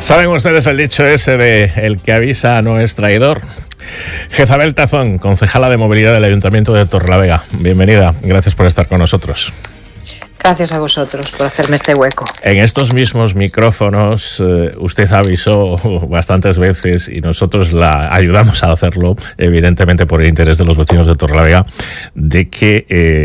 ¿Saben ustedes el dicho ese de el que avisa no es traidor? Jezabel Tazón, concejala de movilidad del Ayuntamiento de Torrelavega. Bienvenida, gracias por estar con nosotros. Gracias a vosotros por hacerme este hueco. En estos mismos micrófonos usted avisó bastantes veces y nosotros la ayudamos a hacerlo, evidentemente por el interés de los vecinos de Torrelavega, de que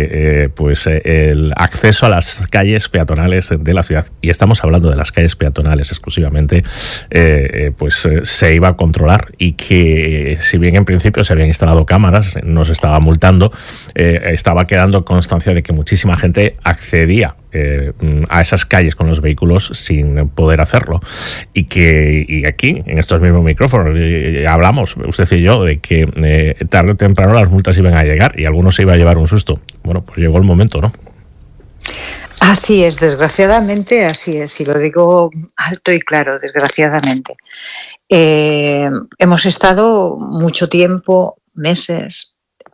el acceso a las calles peatonales de la ciudad, y estamos hablando de las calles peatonales exclusivamente, se iba a controlar, y que si bien en principio se habían instalado cámaras, nos estaba multando, estaba quedando constancia de que muchísima gente accedía a esas calles con los vehículos sin poder hacerlo, y aquí en estos mismos micrófonos hablamos usted y yo de que tarde o temprano las multas iban a llegar y algunos se iba a llevar un susto. Bueno, pues llegó el momento, ¿no? Así es, desgraciadamente así es, y lo digo alto y claro, desgraciadamente. Hemos estado mucho tiempo, meses,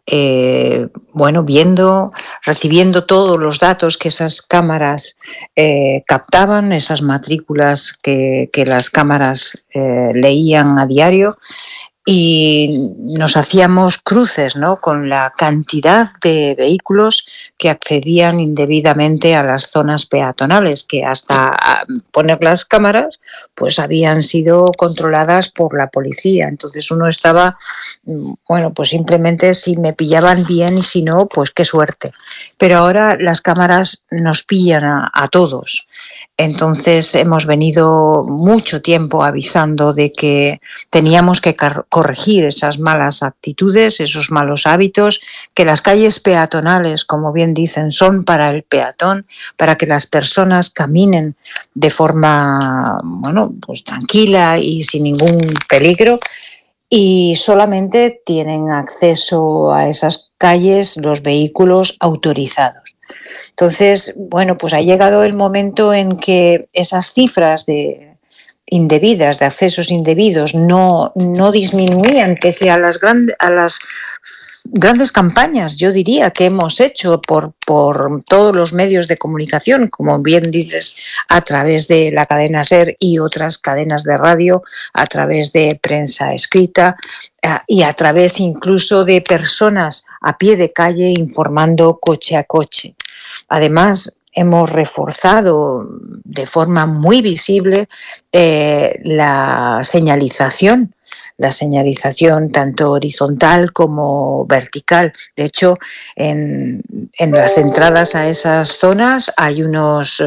recibiendo todos los datos que esas cámaras captaban, esas matrículas que las cámaras leían a diario, y nos hacíamos cruces, ¿no?, con la cantidad de vehículos que accedían indebidamente a las zonas peatonales, que hasta poner las cámaras pues habían sido controladas por la policía. Entonces uno estaba, pues simplemente si me pillaban bien, y si no, pues qué suerte. Pero ahora las cámaras nos pillan a todos. Entonces hemos venido mucho tiempo avisando de que teníamos que corregir esas malas actitudes, esos malos hábitos, que las calles peatonales, como bien dicen, son para el peatón, para que las personas caminen de forma, tranquila y sin ningún peligro, y solamente tienen acceso a esas calles los vehículos autorizados. Entonces, ha llegado el momento en que esas cifras indebidas, de accesos indebidos, no disminuían, pese a las grandes campañas, yo diría, que hemos hecho por todos los medios de comunicación, como bien dices, a través de la cadena SER y otras cadenas de radio, a través de prensa escrita y a través incluso de personas a pie de calle informando coche a coche. Además, hemos reforzado de forma muy visible la señalización tanto horizontal como vertical. De hecho, en las entradas a esas zonas hay unos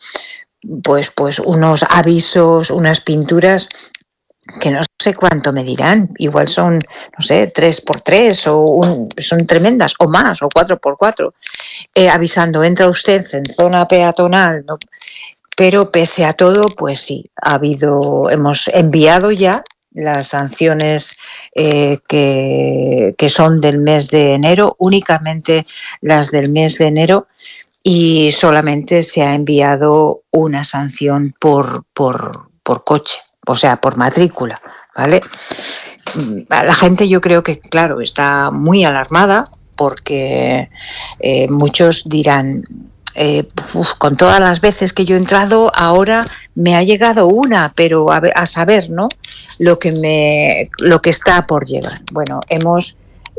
avisos, unas pinturas que no sé cuánto me dirán, igual son, 3x3 o son tremendas, o más, o 4x4, avisando, entra usted en zona peatonal, ¿no? Pero pese a todo, pues sí, hemos enviado ya las sanciones que son del mes de enero, únicamente las del mes de enero, y solamente se ha enviado una sanción por coche, o sea, por matrícula, ¿vale? La gente, yo creo que, claro, está muy alarmada, porque muchos dirán, con todas las veces que yo he entrado, ahora me ha llegado una, pero a saber, ¿no?, lo que está por llegar. Bueno, hemos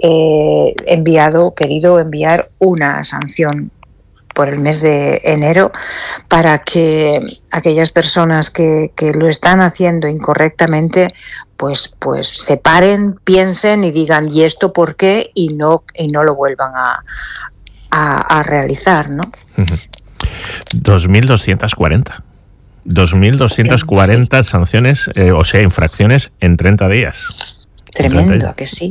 querido enviar una sanción por el mes de enero, para que aquellas personas que lo están haciendo incorrectamente pues se paren, piensen y digan, ¿y esto por qué? Y no lo vuelvan a realizar, ¿no? 2.240. 2.240 sí. Sanciones, infracciones en 30 días. Tremendo, ¿a que sí?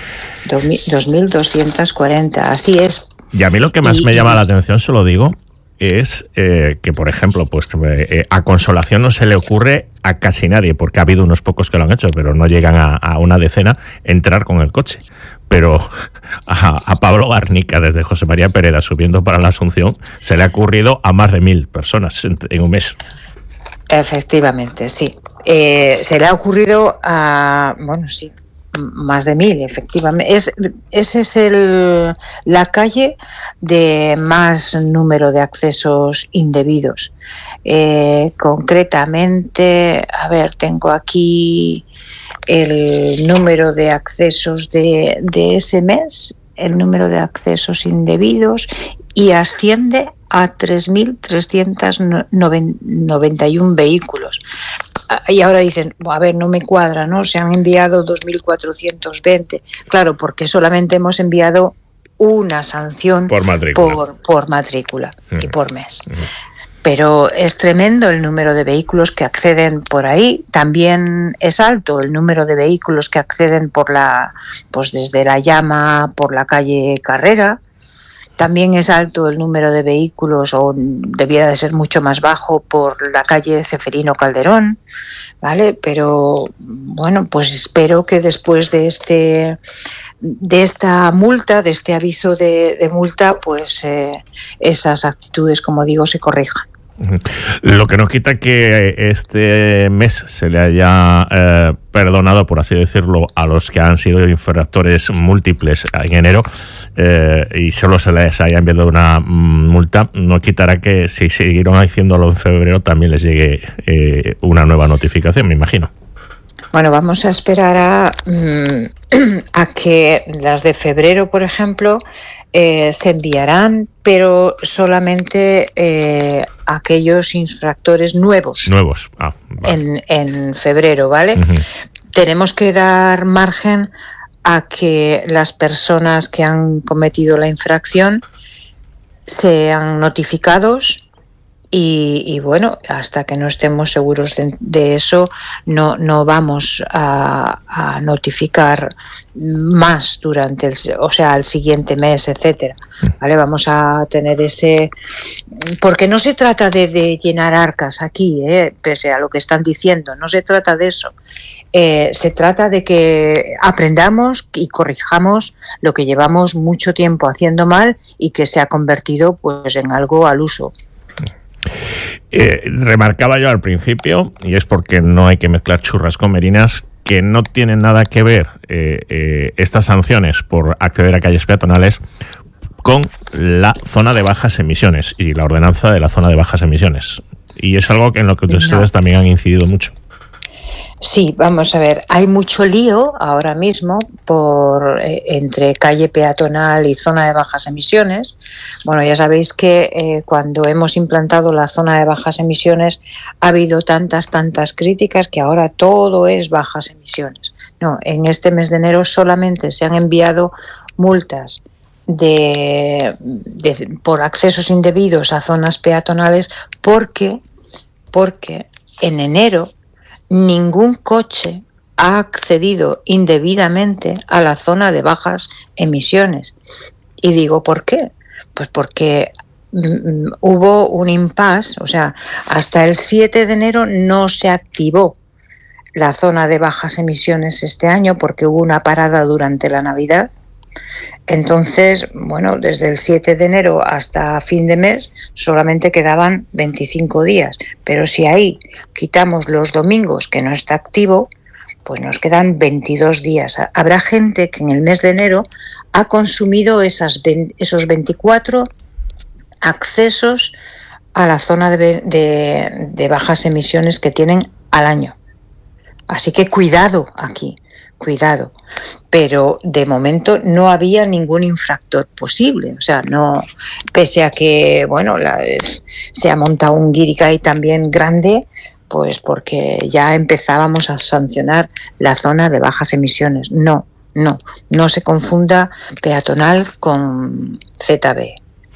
2.240, así es. Y a mí lo que más me llama la atención, se lo digo, es que, por ejemplo, a Consolación no se le ocurre a casi nadie, porque ha habido unos pocos que lo han hecho, pero no llegan a una decena, entrar con el coche. Pero a Pablo Garnica, desde José María Pereda, subiendo para la Asunción, se le ha ocurrido a más de 1.000 personas en un mes. Efectivamente, sí. Se le ha ocurrido a, más de 1000, efectivamente. Ese es la calle de más número de accesos indebidos. Concretamente, a ver, tengo aquí el número de accesos de ese mes, el número de accesos indebidos, y asciende a 3.391 vehículos. Y ahora dicen, a ver, no me cuadra, ¿no? Se han enviado 2.420. Claro, porque solamente hemos enviado una sanción por matrícula y por mes. Pero es tremendo el número de vehículos que acceden por ahí. También es alto el número de vehículos que acceden pues desde La Llama, por la calle Carrera. También es alto el número de vehículos, o debiera de ser mucho más bajo, por la calle Ceferino Calderón, ¿vale? Pero bueno, pues espero que después de esta multa, de este aviso de multa, pues esas actitudes, como digo, se corrijan. Lo que no quita que este mes se le haya perdonado, por así decirlo, a los que han sido infractores múltiples en enero, y solo se les haya enviado una multa, no quitará que si siguieron haciéndolo en febrero también les llegue una nueva notificación, me imagino. Bueno, vamos a esperar a que las de febrero, por ejemplo, se enviarán, pero solamente aquellos infractores nuevos. Vale. En febrero, ¿vale? Uh-huh. Tenemos que dar margen a que las personas que han cometido la infracción sean notificados. Y bueno, hasta que no estemos seguros de eso, no vamos a notificar más durante el siguiente mes, etcétera. ¿Vale? Vamos a tener porque no se trata de llenar arcas aquí, pese a lo que están diciendo, no se trata de eso. Se trata de que aprendamos y corrijamos lo que llevamos mucho tiempo haciendo mal y que se ha convertido pues en algo al uso. Remarcaba yo al principio, y es porque no hay que mezclar churras con merinas, que no tienen nada que ver estas sanciones por acceder a calles peatonales con la zona de bajas emisiones y la ordenanza de la zona de bajas emisiones. Y es algo en lo que ustedes también han incidido mucho. Sí, vamos a ver, hay mucho lío ahora mismo entre calle peatonal y zona de bajas emisiones. Bueno, ya sabéis que cuando hemos implantado la zona de bajas emisiones ha habido tantas críticas que ahora todo es bajas emisiones. No, en este mes de enero solamente se han enviado multas por accesos indebidos a zonas peatonales porque en enero ningún coche ha accedido indebidamente a la zona de bajas emisiones. Y digo, ¿por qué? Pues porque hubo un impasse, o sea, hasta el 7 de enero no se activó la zona de bajas emisiones este año porque hubo una parada durante la Navidad. Entonces, bueno, desde el 7 de enero hasta fin de mes solamente quedaban 25 días, pero si ahí quitamos los domingos que no está activo, pues nos quedan 22 días. Habrá gente que en el mes de enero ha consumido esos 24 accesos a la zona de bajas emisiones que tienen al año. Así que cuidado aquí. Cuidado, pero de momento no había ningún infractor posible, o sea, no, pese a que, bueno, se ha montado un guirigay también grande, pues porque ya empezábamos a sancionar la zona de bajas emisiones. No se confunda peatonal con ZB.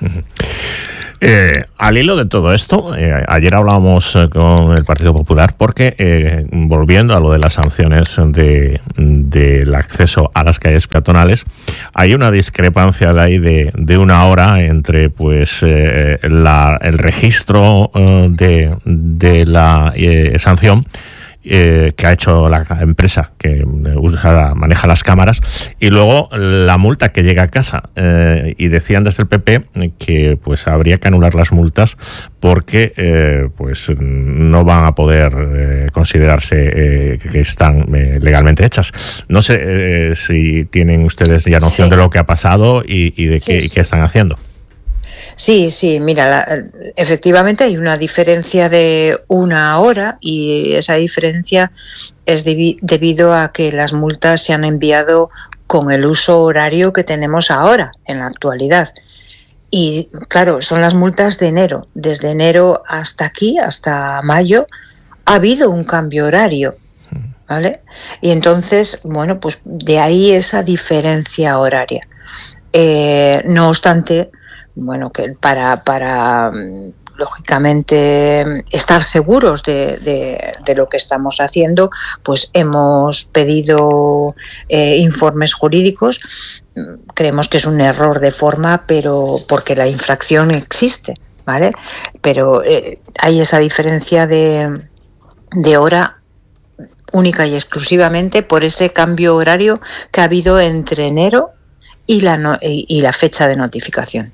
Al hilo de todo esto, ayer hablábamos con el Partido Popular porque, volviendo a lo de las sanciones del acceso a las calles peatonales, hay una discrepancia de ahí de una hora entre pues el registro de la sanción que ha hecho la empresa que maneja las cámaras, y luego la multa que llega a casa. Y decían desde el PP que pues habría que anular las multas porque pues no van a poder considerarse que están legalmente hechas. No sé si tienen ustedes ya noción de lo que ha pasado y de qué están haciendo. Sí, mira, efectivamente hay una diferencia de 1 hora y esa diferencia es debido a que las multas se han enviado con el uso horario que tenemos ahora, en la actualidad. Y claro, son las multas de enero. Desde enero hasta aquí, hasta mayo, ha habido un cambio horario, ¿vale? Y entonces, bueno, pues de ahí esa diferencia horaria. No obstante, bueno, que para lógicamente estar seguros de lo que estamos haciendo, pues hemos pedido informes jurídicos. Creemos que es un error de forma, pero porque la infracción existe, ¿vale? Pero hay esa diferencia de hora única y exclusivamente por ese cambio horario que ha habido entre enero y la fecha de notificación.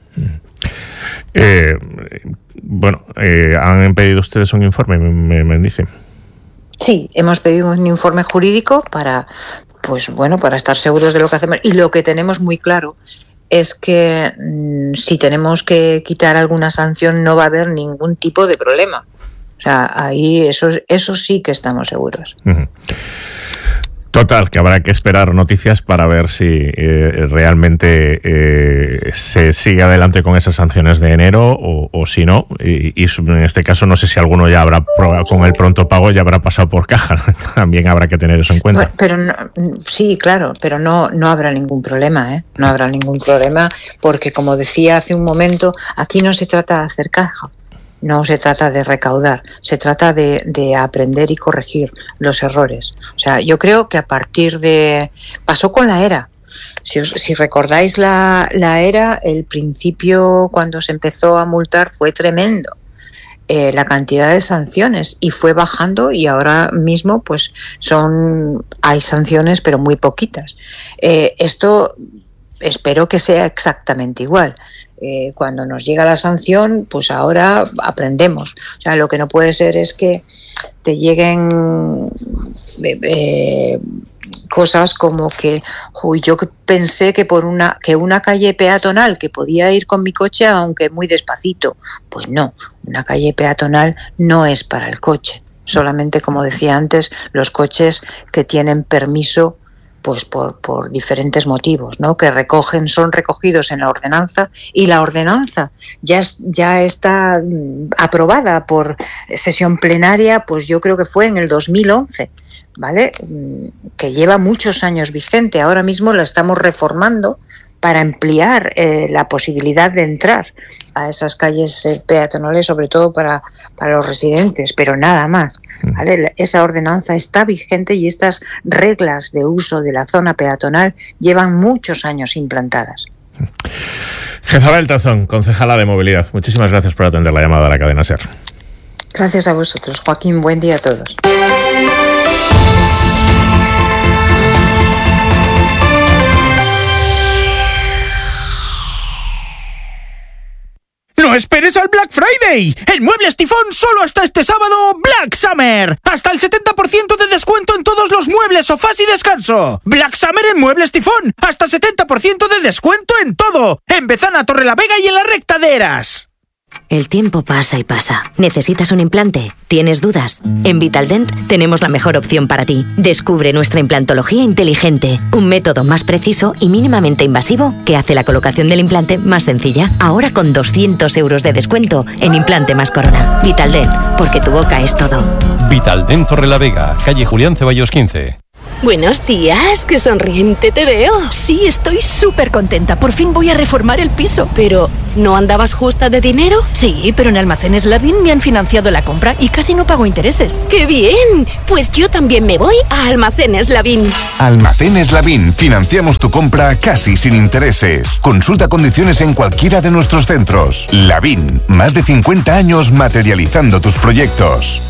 ¿Han pedido ustedes un informe? Me dicen. Sí, hemos pedido un informe jurídico para estar seguros de lo que hacemos. Y lo que tenemos muy claro es que si tenemos que quitar alguna sanción no va a haber ningún tipo de problema. O sea, ahí eso sí que estamos seguros. Uh-huh. Total, que habrá que esperar noticias para ver si realmente se sigue adelante con esas sanciones de enero o si no. Y en este caso no sé si alguno ya habrá probado con el pronto pago, ya habrá pasado por caja. También habrá que tener eso en cuenta. Pero sí, claro, pero no habrá ningún problema, ¿eh? No habrá ningún problema porque, como decía hace un momento, aquí no se trata de hacer caja. No se trata de recaudar, se trata de aprender y corregir los errores. O sea, yo creo que a partir de... Pasó con la ERA. Si recordáis la ERA, el principio cuando se empezó a multar fue tremendo. La cantidad de sanciones y fue bajando y ahora mismo pues hay sanciones pero muy poquitas. Esto espero que sea exactamente igual. Cuando nos llega la sanción, pues ahora aprendemos. O sea, lo que no puede ser es que te lleguen cosas como que yo pensé que una calle peatonal que podía ir con mi coche aunque muy despacito. Pues no, una calle peatonal no es para el coche. Solamente, como decía antes, los coches que tienen permiso pues por diferentes motivos, ¿no? Que son recogidos en la ordenanza y la ordenanza ya está aprobada por sesión plenaria, pues yo creo que fue en el 2011, ¿vale? Que lleva muchos años vigente. Ahora mismo la estamos reformando para ampliar la posibilidad de entrar a esas calles peatonales, sobre todo para los residentes, pero nada más. ¿Vale? Esa ordenanza está vigente y estas reglas de uso de la zona peatonal llevan muchos años implantadas. Jezabel Tazón, concejala de Movilidad, muchísimas gracias por atender la llamada a la cadena SER. Gracias a vosotros, Joaquín. Buen día a todos. ¡No esperes al Black Friday! En Muebles Tifón solo hasta este sábado Black Summer. Hasta el 70% de descuento en todos los muebles, sofás y descanso. Black Summer en Muebles Tifón. Hasta 70% de descuento en todo. En Bezana, Torrelavega y en la Recta de Eras. El tiempo pasa y pasa. ¿Necesitas un implante? ¿Tienes dudas? En Vitaldent tenemos la mejor opción para ti. Descubre nuestra implantología inteligente, un método más preciso y mínimamente invasivo que hace la colocación del implante más sencilla. Ahora con 200 euros de descuento en implante más corona. Vitaldent, porque tu boca es todo. Vitaldent Torrelavega, calle Julián Ceballos 15. Buenos días, qué sonriente te veo. Sí, estoy súper contenta. Por fin voy a reformar el piso. Pero, ¿no andabas justa de dinero? Sí, pero en Almacenes Lavín me han financiado la compra y casi no pago intereses. ¡Qué bien! Pues yo también me voy a Almacenes Lavín. Almacenes Lavín. Financiamos tu compra casi sin intereses. Consulta condiciones en cualquiera de nuestros centros. Lavín. Más de 50 años materializando tus proyectos.